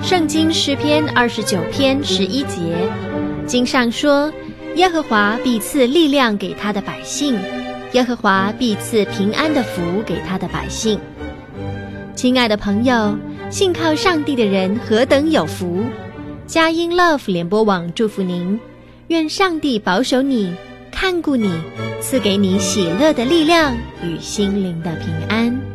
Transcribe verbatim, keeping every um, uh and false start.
圣经诗篇二十九篇十一节，经上说，耶和华必赐力量给他的百姓，耶和华必赐平安的福给他的百姓。亲爱的朋友，信靠上帝的人何等有福！佳音 Love 联播网祝福您，愿上帝保守你，看顾你，赐给你喜乐的力量与心灵的平安。